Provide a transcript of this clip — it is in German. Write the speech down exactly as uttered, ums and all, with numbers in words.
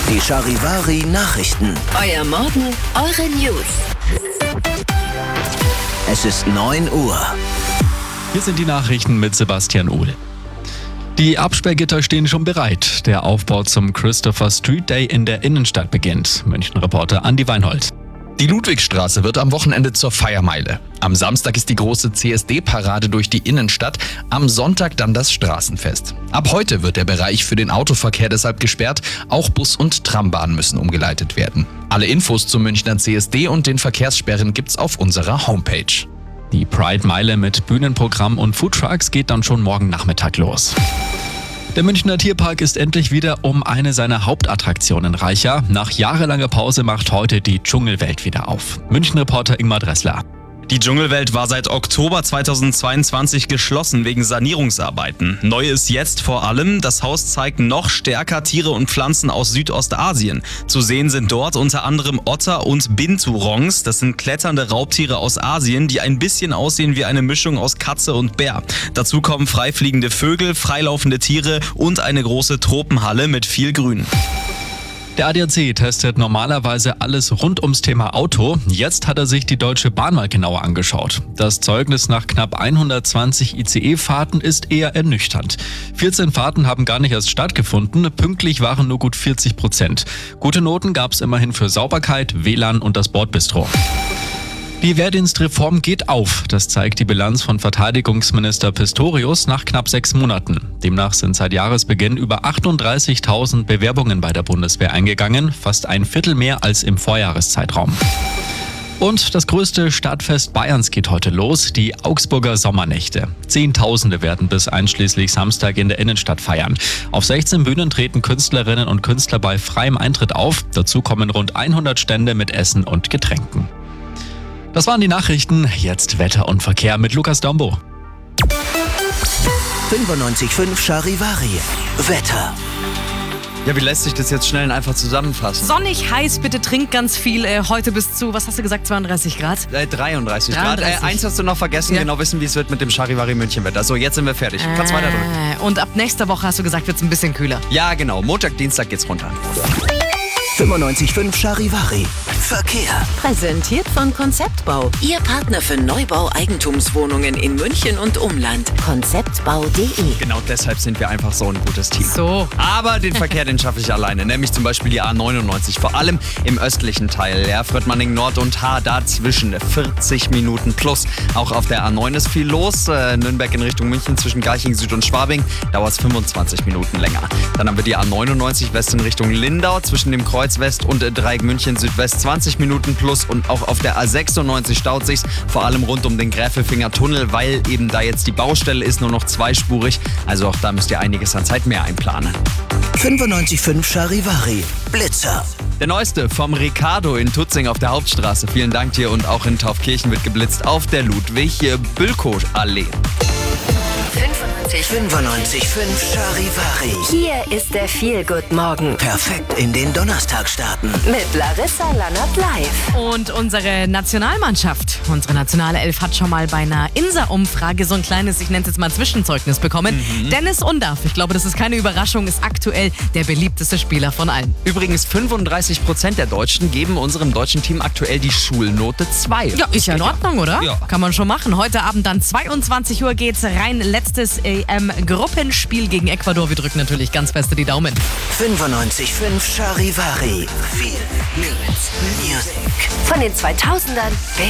Die Charivari Nachrichten. Euer Morgen, eure News. Es ist neun Uhr. Hier sind die Nachrichten mit Sebastian Uhl. Die Absperrgitter stehen schon bereit. Der Aufbau zum Christopher Street Day in der Innenstadt beginnt. München-Reporter Andi Weinhold. Die Ludwigstraße wird am Wochenende zur Feiermeile. Am Samstag ist die große C S D-Parade durch die Innenstadt, am Sonntag dann das Straßenfest. Ab heute wird der Bereich für den Autoverkehr deshalb gesperrt, auch Bus- und Trambahnen müssen umgeleitet werden. Alle Infos zum Münchner C S D und den Verkehrssperren gibt's auf unserer Homepage. Die Pride-Meile mit Bühnenprogramm und Foodtrucks geht dann schon morgen Nachmittag los. Der Münchner Tierpark ist endlich wieder um eine seiner Hauptattraktionen reicher. Nach jahrelanger Pause macht heute die Dschungelwelt wieder auf. München-Reporter Ingmar Dressler. Die Dschungelwelt war seit Oktober zweitausendzweiundzwanzig geschlossen wegen Sanierungsarbeiten. Neu ist jetzt vor allem, das Haus zeigt noch stärker Tiere und Pflanzen aus Südostasien. Zu sehen sind dort unter anderem Otter und Binturongs. Das sind kletternde Raubtiere aus Asien, die ein bisschen aussehen wie eine Mischung aus Katze und Bär. Dazu kommen freifliegende Vögel, freilaufende Tiere und eine große Tropenhalle mit viel Grün. Der A D A C testet normalerweise alles rund ums Thema Auto. Jetzt hat er sich die Deutsche Bahn mal genauer angeschaut. Das Zeugnis nach knapp hundertzwanzig I C E-Fahrten ist eher ernüchternd. vierzehn Fahrten haben gar nicht erst stattgefunden, pünktlich waren nur gut vierzig Prozent. Gute Noten gab es immerhin für Sauberkeit, W L A N und das Bordbistro. Die Wehrdienstreform geht auf. Das zeigt die Bilanz von Verteidigungsminister Pistorius nach knapp sechs Monaten. Demnach sind seit Jahresbeginn über achtunddreißigtausend Bewerbungen bei der Bundeswehr eingegangen, fast ein Viertel mehr als im Vorjahreszeitraum. Und das größte Stadtfest Bayerns geht heute los, die Augsburger Sommernächte. Zehntausende werden bis einschließlich Samstag in der Innenstadt feiern. Auf sechzehn Bühnen treten Künstlerinnen und Künstler bei freiem Eintritt auf. Dazu kommen rund hundert Stände mit Essen und Getränken. Das waren die Nachrichten. Jetzt Wetter und Verkehr mit Lukas Dombo. fünfundneunzig Komma fünf Charivari. Wetter. Ja, wie lässt sich das jetzt schnell und einfach zusammenfassen? Sonnig, heiß, bitte trink ganz viel. Äh, heute bis zu, was hast du gesagt, zweiunddreißig Grad? Äh, dreiunddreißig Grad. dreiunddreißig. Äh, eins hast du noch vergessen, Ja. genau wissen, wie es wird mit dem Charivari München-Wetter. So, jetzt sind wir fertig. Kannst weiter drücken. Äh, und ab nächster Woche, hast du gesagt, wird es ein bisschen kühler. Ja, genau. Montag, Dienstag geht's runter. fünfundneunzig Komma fünf Charivari. Verkehr. Präsentiert von Konzeptbau. Ihr Partner für Neubau-Eigentumswohnungen in München und Umland. konzeptbau punkt de. Genau deshalb sind wir einfach so ein gutes Team. So. Aber den Verkehr, den schaffe ich alleine. Nämlich zum Beispiel die A neunundneunzig. Vor allem im östlichen Teil. Ja, Fröttmanning Nord und Haar dazwischen. vierzig Minuten plus. Auch auf der A neun ist viel los. Äh, Nürnberg in Richtung München zwischen Garching Süd und Schwabing dauert es fünfundzwanzig Minuten länger. Dann haben wir die A neunundneunzig West in Richtung Lindau zwischen dem Kreuz West und äh, Dreieck München Südwest zwanzig Minuten plus. Und auch auf der A sechsundneunzig staut sich's. Vor allem rund um den Gräfelfinger Tunnel, weil eben da jetzt die Baustelle ist, nur noch zweispurig. Also auch da müsst ihr einiges an Zeit mehr einplanen. fünfundneunzig Komma fünf Charivari. Blitzer. Der neueste vom Ricardo in Tutzing auf der Hauptstraße. Vielen Dank dir. Und auch in Taufkirchen wird geblitzt auf der Ludwig-Bülkow-Allee. fünfundneunzig Komma fünf Charivari. Hier ist der Feel-Good-Morgen Perfekt in den Donnerstag starten. mit Larissa Lannert live. Und unsere Nationalmannschaft, unsere nationale Elf hat schon mal bei einer Insa-Umfrage so ein kleines, ich nenne es jetzt mal Zwischenzeugnis bekommen. Dennis Undaff, ich glaube, das ist keine Überraschung, ist aktuell der beliebteste Spieler von allen. Übrigens, fünfunddreißig Prozent der Deutschen geben unserem deutschen Team aktuell die Schulnote zwei. Ja, ist ja in Ordnung, oder? Ja. Kann man schon machen. Heute Abend dann zweiundzwanzig Uhr geht's rein. Letztes E M-Gruppenspiel gegen Ecuador. Wir drücken natürlich ganz feste die Daumen. fünfundneunzig Komma fünf Charivari. Viel Music. Von den zweitausendern